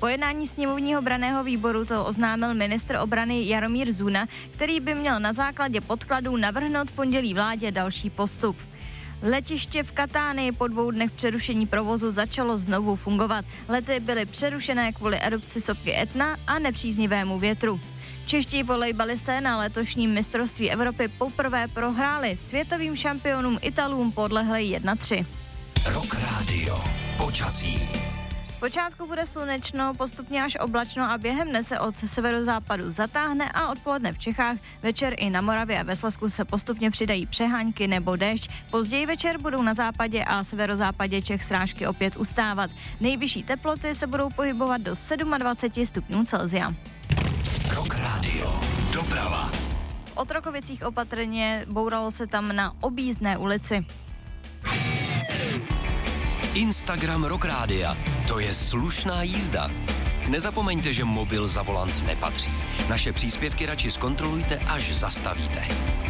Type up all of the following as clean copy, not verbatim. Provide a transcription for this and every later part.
Po jednání sněmovního branného výboru to oznámil ministr obrany Jaromír Zuna, který by měl na základě podkladů navrhnout pondělí vládě další postup. Letiště v Katánii po 2 dnech přerušení provozu začalo znovu fungovat. Lety byly přerušené kvůli erupci sopky Etna a nepříznivému větru. Čeští volejbalisté na letošním mistrovství Evropy poprvé prohráli. Světovým šampionům Italům podlehli 1-3. Rock Radio. Počasí. Zpočátku bude slunečno, postupně až oblačno a během dne se od severozápadu zatáhne a odpoledne v Čechách, večer i na Moravě a ve Slezsku se postupně přidají přehánky nebo déšť. Později večer budou na západě a severozápadě Čech srážky opět ustávat. Nejvyšší teploty se budou pohybovat do 27 stupňů Celsia. Rock Radio. Doprava. V Otrokovicích opatrně, bouralo se tam na Objízdné ulici. Instagram Rock Rádia. To je slušná jízda. Nezapomeňte, že mobil za volant nepatří. Naše příspěvky radši zkontrolujte, až zastavíte.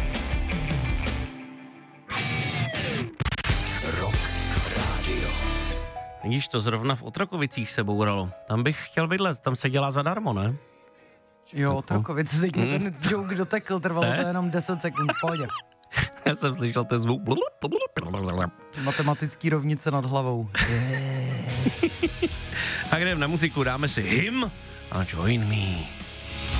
Rock Radio. Vidíš, to zrovna v Otrokovicích se bouralo. Tam bych chtěl bydlet, tam se dělá zadarmo, ne? Jo, Otrokovic, teď mi ten joke dotekl, trvalo to jenom 10 sekund, pohodě. Já jsem slyšel ten zvuk. Matematický rovnice nad hlavou. A jdem na muziku, dáme si Him a Join Me.